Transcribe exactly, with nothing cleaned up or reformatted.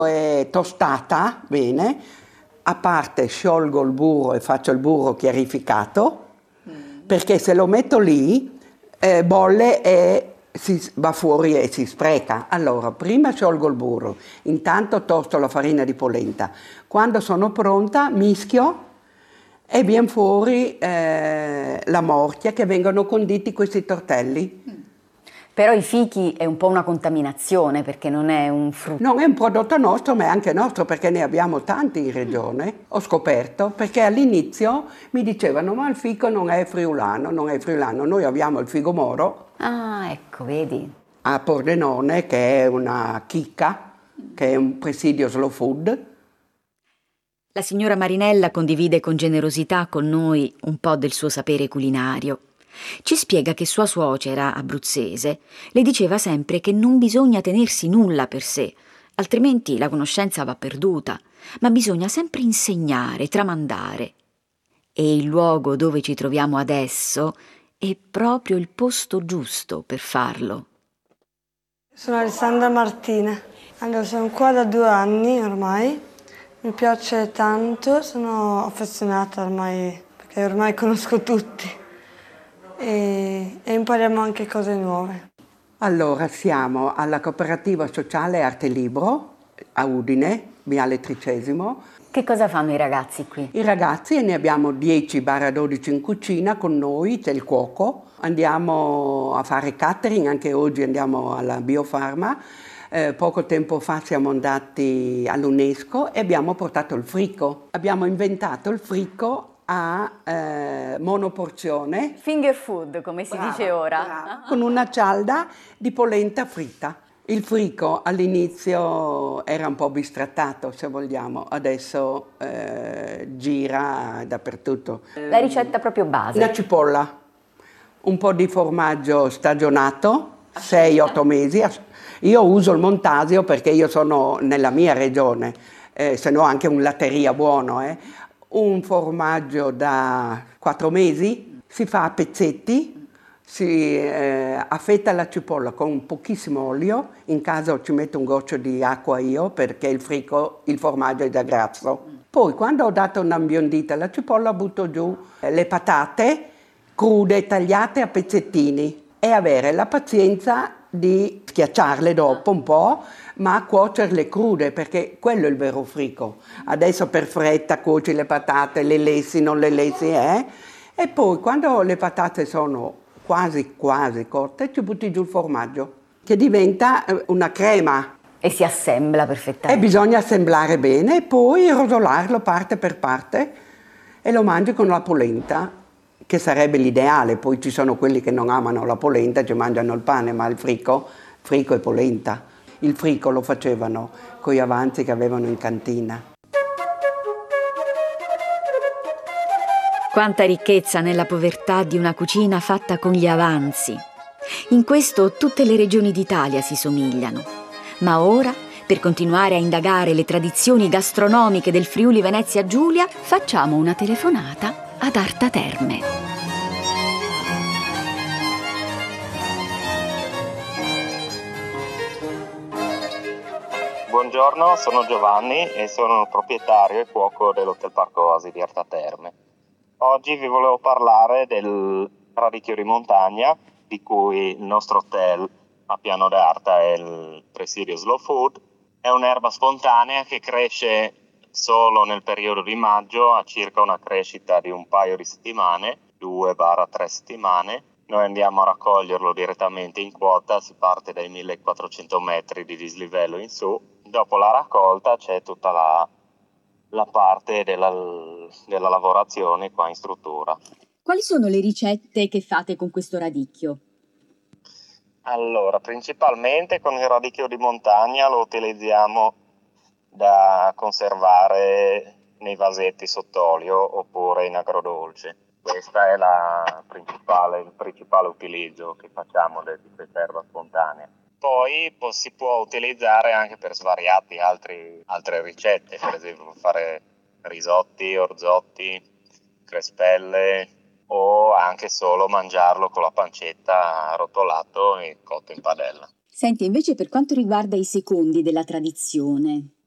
È tostata bene, a parte sciolgo il burro e faccio il burro chiarificato, mm. perché se lo metto lì eh, bolle e si va fuori e si spreca. Allora, prima sciolgo il burro, intanto tosto la farina di polenta. Quando sono pronta mischio e viene fuori eh, la morchia, che vengono conditi questi tortelli. Mm. Però i fichi è un po' una contaminazione perché non è un frutto. Non è un prodotto nostro, ma è anche nostro perché ne abbiamo tanti in regione. Ho scoperto perché all'inizio mi dicevano ma il fico non è friulano, non è friulano. Noi abbiamo il figo moro. Ah, ecco, vedi. A Pordenone, che è una chicca, che è un presidio slow food. La signora Marinella condivide con generosità con noi un po' del suo sapere culinario. Ci spiega che sua suocera, abruzzese, le diceva sempre che non bisogna tenersi nulla per sé, altrimenti la conoscenza va perduta, ma bisogna sempre insegnare, tramandare. E il luogo dove ci troviamo adesso è proprio il posto giusto per farlo. Sono Alessandra Martina. Allora, sono qua da due anni ormai. Mi piace tanto, sono affezionata ormai, perché ormai conosco tutti. E, e impariamo anche cose nuove. Allora, siamo alla Cooperativa Sociale Arte Libro a Udine, Viale Tricesimo. Che cosa fanno i ragazzi qui? I ragazzi, ne abbiamo dieci dodici in cucina con noi, c'è il cuoco. Andiamo a fare catering, anche oggi andiamo alla Biofarma. Eh, poco tempo fa siamo andati all'UNESCO e abbiamo portato il fricco. Abbiamo inventato il fricco a eh, monoporzione. Finger food, come si brava, dice ora. Brava, con una cialda di polenta fritta. Il fricco all'inizio era un po' bistrattato, se vogliamo, adesso eh, gira dappertutto. La ricetta proprio base. La cipolla, un po' di formaggio stagionato, sei otto mesi. Io uso il Montasio perché io sono nella mia regione, eh, se no anche un latteria buono. Eh. Un formaggio da quattro mesi, si fa a pezzetti, si eh, affetta la cipolla con un pochissimo olio, in caso ci metto un goccio di acqua io perché il fricco, il formaggio è da grasso. Poi quando ho dato un'ambiondita alla cipolla butto giù le patate crude tagliate a pezzettini e avere la pazienza di schiacciarle dopo un po', ma cuocerle crude, perché quello è il vero fricco. Adesso per fretta cuoci le patate, le lessi, non le lessi, eh? E poi quando le patate sono quasi quasi cotte ci butti giù il formaggio, che diventa una crema. E si assembla perfettamente. E bisogna assemblare bene e poi rotolarlo parte per parte e lo mangi con la polenta, che sarebbe l'ideale. Poi ci sono quelli che non amano la polenta, ci mangiano il pane, ma il fricco, fricco e polenta. Il fricco lo facevano con gli avanzi che avevano in cantina. Quanta ricchezza nella povertà di una cucina fatta con gli avanzi. In questo tutte le regioni d'Italia si somigliano. Ma ora, per continuare a indagare le tradizioni gastronomiche del Friuli Venezia Giulia, facciamo una telefonata ad Arta Terme. Buongiorno, sono Giovanni e sono il proprietario e cuoco dell'Hotel Parco Oasi di Arta Terme. Oggi vi volevo parlare del radicchio di montagna, di cui il nostro hotel a Piano d'Arta è il presidio Slow Food. È un'erba spontanea che cresce solo nel periodo di maggio, a circa una crescita di un paio di settimane, due tre settimane. Noi andiamo a raccoglierlo direttamente in quota, si parte dai millequattrocento metri di dislivello in su. Dopo la raccolta c'è tutta la, la parte della, della lavorazione qua in struttura. Quali sono le ricette che fate con questo radicchio? Allora, principalmente con il radicchio di montagna lo utilizziamo da conservare nei vasetti sott'olio oppure in agrodolce. Questa è la principale, il principale utilizzo che facciamo di questa erba spontanea. Poi po- si può utilizzare anche per svariati altri, altre ricette, per esempio fare risotti, orzotti, crespelle o anche solo mangiarlo con la pancetta rotolato e cotto in padella. Senti, invece per quanto riguarda i secondi della tradizione,